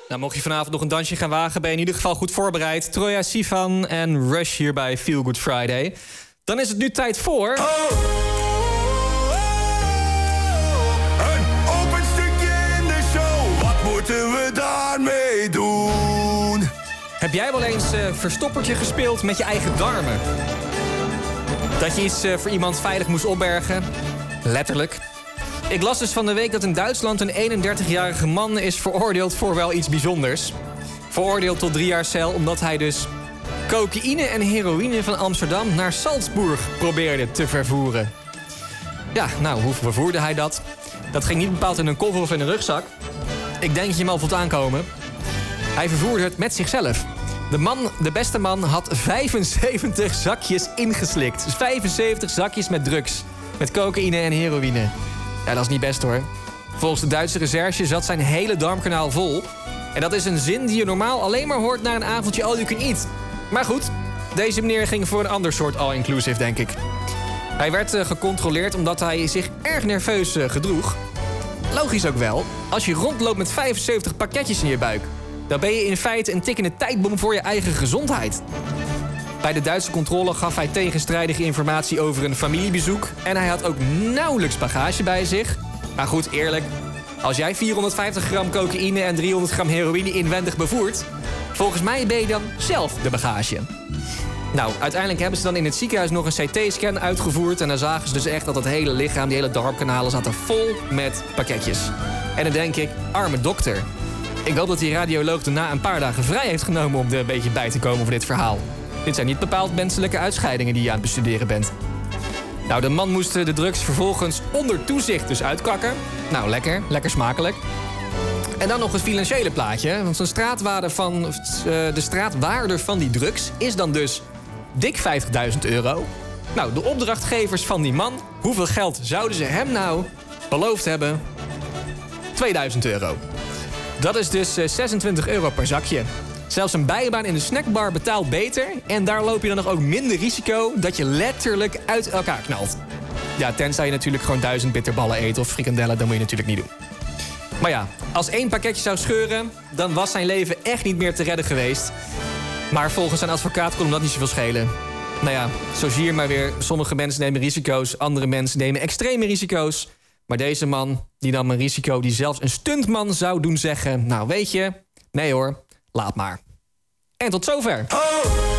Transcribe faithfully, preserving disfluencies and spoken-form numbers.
Nou, mocht je vanavond nog een dansje gaan wagen, ben je in ieder geval goed voorbereid. Troye Sivan en Rush hier bij Feel Good Friday. Dan is het nu tijd voor... Oh. Een open stukje in de show. Wat moeten we daarmee doen? Heb jij wel eens uh, verstoppertje gespeeld met je eigen darmen? Dat je iets uh, voor iemand veilig moest opbergen? Letterlijk. Ik las dus van de week dat in Duitsland een eenendertigjarige man is veroordeeld voor wel iets bijzonders. Veroordeeld tot drie jaar cel omdat hij dus cocaïne en heroïne van Amsterdam naar Salzburg probeerde te vervoeren. Ja, nou, hoe vervoerde hij dat? Dat ging niet bepaald in een koffer of in een rugzak. Ik denk dat je hem al voelt aankomen. Hij vervoerde het met zichzelf. De man, de beste man, had vijfenzeventig zakjes ingeslikt. Dus vijfenzeventig zakjes met drugs. Met cocaïne en heroïne. Ja, dat is niet best hoor. Volgens de Duitse recherche zat zijn hele darmkanaal vol. En dat is een zin die je normaal alleen maar hoort na een avondje all you can eat. Maar goed, deze meneer ging voor een ander soort all-inclusive, denk ik. Hij werd uh, gecontroleerd omdat hij zich erg nerveus uh, gedroeg. Logisch ook wel. Als je rondloopt met vijfenzeventig pakketjes in je buik, dan ben je in feite een tikkende tijdbom voor je eigen gezondheid. Bij de Duitse controle gaf hij tegenstrijdige informatie over een familiebezoek. En hij had ook nauwelijks bagage bij zich. Maar goed, eerlijk. Als jij vierhonderdvijftig gram cocaïne en driehonderd gram heroïne inwendig bevoert, volgens mij ben je dan zelf de bagage. Nou, uiteindelijk hebben ze dan in het ziekenhuis nog een C T-scan uitgevoerd. En dan zagen ze dus echt dat het hele lichaam, die hele darmkanalen, zaten vol met pakketjes. En dan denk ik, arme dokter. Ik hoop dat die radioloog daarna een paar dagen vrij heeft genomen om er een beetje bij te komen voor dit verhaal. Dit zijn niet bepaald menselijke uitscheidingen die je aan het bestuderen bent. Nou, de man moest de drugs vervolgens onder toezicht dus uitkakken. Nou, lekker. Lekker smakelijk. En dan nog het financiële plaatje. Want zo'n straatwaarde van, uh, de straatwaarde van die drugs is dan dus dik vijftigduizend euro. Nou, de opdrachtgevers van die man, hoeveel geld zouden ze hem nou beloofd hebben? tweeduizend euro. Dat is dus uh, zesentwintig euro per zakje. Zelfs een bijbaan in de snackbar betaalt beter. En daar loop je dan nog ook minder risico dat je letterlijk uit elkaar knalt. Ja, tenzij je natuurlijk gewoon duizend bitterballen eet of frikandellen, dan moet je natuurlijk niet doen. Maar ja, als één pakketje zou scheuren, dan was zijn leven echt niet meer te redden geweest. Maar volgens zijn advocaat kon hem dat niet zoveel schelen. Nou ja, zo zie je maar weer. Sommige mensen nemen risico's, andere mensen nemen extreme risico's. Maar deze man, die nam een risico die zelfs een stuntman zou doen zeggen: nou weet je, nee hoor, laat maar. En tot zover. Oh.